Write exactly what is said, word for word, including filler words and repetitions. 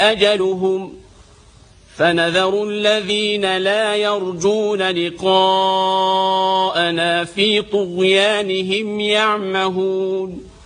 أجلهم فنذر الذين لا يرجون لقاءنا في طغيانهم يعمهون